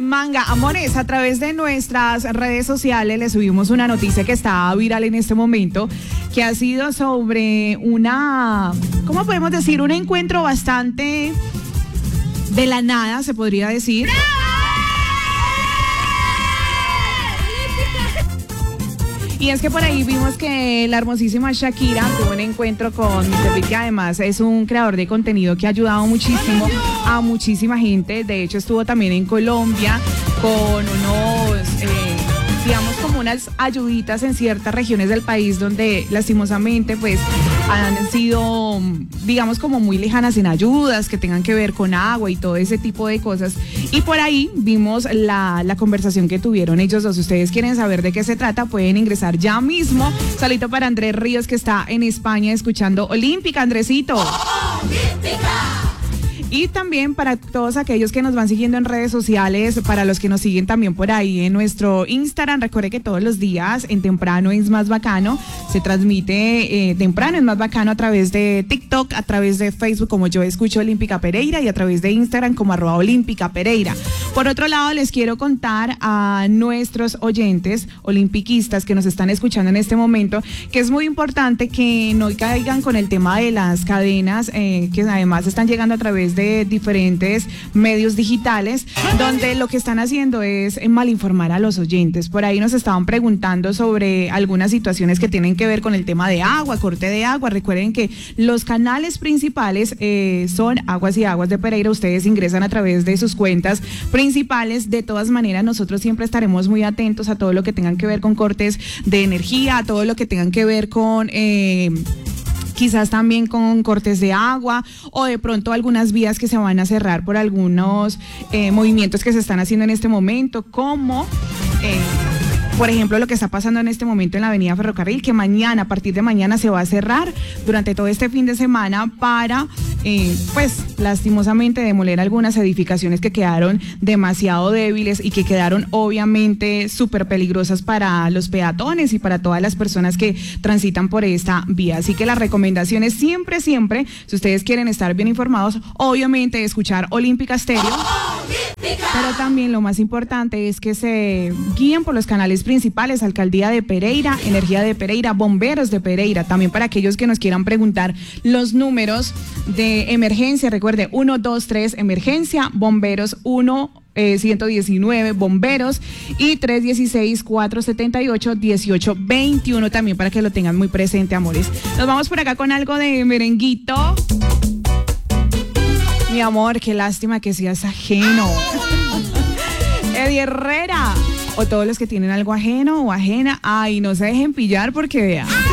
Manga. Amores, a través de nuestras redes sociales les subimos una noticia que está viral en este momento, que ha sido sobre ¿cómo podemos decir? Un encuentro bastante de la nada, se podría decir. Y es que por ahí vimos que la hermosísima Shakira tuvo un encuentro con Mr. Beat, que además es un creador de contenido que ha ayudado muchísimo a muchísima gente. De hecho, estuvo también en Colombia con digamos, como unas ayuditas en ciertas regiones del país donde lastimosamente pues han sido, digamos, como muy lejanas en ayudas que tengan que ver con agua y todo ese tipo de cosas. Y por ahí vimos la conversación que tuvieron ellos dos. Si ustedes quieren saber de qué se trata, pueden ingresar ya mismo. Saludito para Andrés Ríos, que está en España escuchando Olímpica. Andresito. ¡Olímpica! Y también para todos aquellos que nos van siguiendo en redes sociales, para los que nos siguen también por ahí en nuestro Instagram, recuerde que todos los días en Temprano es Más Bacano, se transmite Temprano es Más Bacano a través de TikTok, a través de Facebook como Yo Escucho Olímpica Pereira y a través de Instagram como @Olímpica Pereira. Por otro lado, les quiero contar a nuestros oyentes olimpiquistas que nos están escuchando en este momento que es muy importante que no caigan con el tema de las cadenas que además están llegando a través de diferentes medios digitales, donde lo que están haciendo es malinformar a los oyentes. Por ahí nos estaban preguntando sobre algunas situaciones que tienen que ver con el tema de agua, corte de agua. Recuerden que los canales principales son Aguas y Aguas de Pereira. Ustedes ingresan a través de sus cuentas principales. De todas maneras, nosotros siempre estaremos muy atentos a todo lo que tengan que ver con cortes de energía, a todo lo que tengan que ver con quizás también con cortes de agua o de pronto algunas vías que se van a cerrar por algunos movimientos que se están haciendo en este momento, como por ejemplo, lo que está pasando en este momento en la avenida Ferrocarril, que mañana, a partir de mañana, se va a cerrar durante todo este fin de semana para, pues, lastimosamente demoler algunas edificaciones que quedaron demasiado débiles y que quedaron obviamente súper peligrosas para los peatones y para todas las personas que transitan por esta vía. Así que la recomendación es siempre, si ustedes quieren estar bien informados, obviamente escuchar Olímpica Stereo. Pero también lo más importante es que se guíen por los canales principales: Alcaldía de Pereira, Energía de Pereira, Bomberos de Pereira. También para aquellos que nos quieran preguntar los números de emergencia, recuerde 123 emergencia, bomberos 119 bomberos y 316-478-1821 también para que lo tengan muy presente, amores. Nos vamos por acá con algo de merenguito. Mi amor, qué lástima que seas ajeno. Eddie Herrera. O todos los que tienen algo ajeno o ajena, ay, no se dejen pillar porque vean.